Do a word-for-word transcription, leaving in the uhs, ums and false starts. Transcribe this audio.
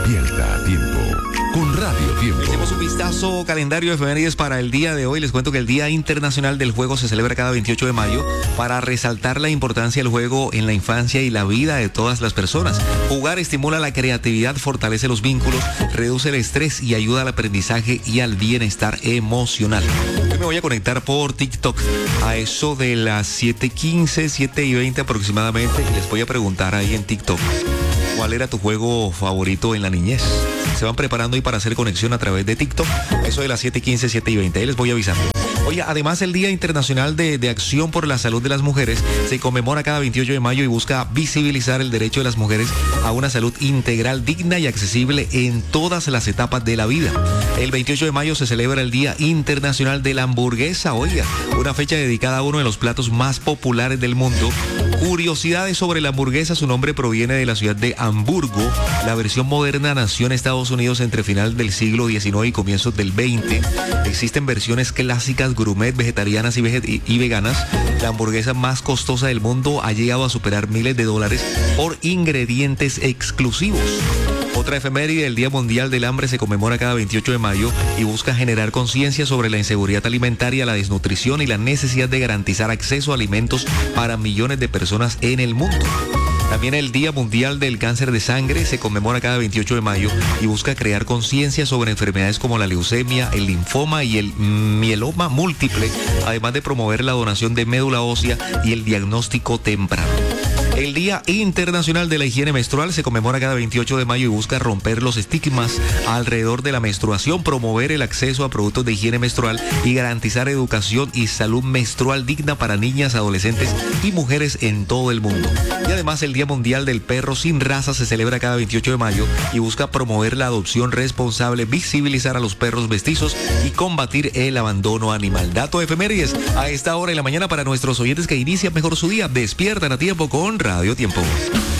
Despierta a tiempo con Radio Tiempo. Hacemos un vistazo calendario de efemérides para el día de hoy. Les cuento que el Día Internacional del Juego se celebra cada veintiocho de mayo para resaltar la importancia del juego en la infancia y la vida de todas las personas. Jugar estimula la creatividad, fortalece los vínculos, reduce el estrés y ayuda al aprendizaje y al bienestar emocional. Hoy me voy a conectar por TikTok a eso de las siete quince, siete y veinte aproximadamente y les voy a preguntar ahí en TikTok, ¿cuál era tu juego favorito en la niñez? Se van preparando ahí para hacer conexión a través de TikTok, eso de las siete quince, siete y veinte, ahí les voy avisando. Oye, además el Día Internacional de, de Acción por la Salud de las Mujeres se conmemora cada veintiocho de mayo y busca visibilizar el derecho de las mujeres a una salud integral, digna y accesible en todas las etapas de la vida. El veintiocho de mayo se celebra el Día Internacional de la Hamburguesa, oiga, una fecha dedicada a uno de los platos más populares del mundo. Curiosidades sobre la hamburguesa, su nombre proviene de la ciudad de Hamburgo. La versión moderna nació en Estados Unidos entre final del siglo diecinueve y comienzos del veinte. Existen versiones clásicas, gourmet, vegetarianas y, veget- y veganas. La hamburguesa más costosa del mundo ha llegado a superar miles de dólares por ingredientes exclusivos. Otra efeméride, el Día Mundial del Hambre, se conmemora cada veintiocho de mayo y busca generar conciencia sobre la inseguridad alimentaria, la desnutrición y la necesidad de garantizar acceso a alimentos para millones de personas en el mundo. También el Día Mundial del Cáncer de Sangre se conmemora cada veintiocho de mayo y busca crear conciencia sobre enfermedades como la leucemia, el linfoma y el mieloma múltiple, además de promover la donación de médula ósea y el diagnóstico temprano. El Día Internacional de la Higiene Menstrual se conmemora cada veintiocho de mayo y busca romper los estigmas alrededor de la menstruación, promover el acceso a productos de higiene menstrual y garantizar educación y salud menstrual digna para niñas, adolescentes y mujeres en todo el mundo. Y además el Día Mundial del Perro Sin Raza se celebra cada veintiocho de mayo y busca promover la adopción responsable, visibilizar a los perros mestizos y combatir el abandono animal. Dato de efemérides a esta hora de la mañana para nuestros oyentes que inician mejor su día. Despiertan a tiempo con Radio Tiempo.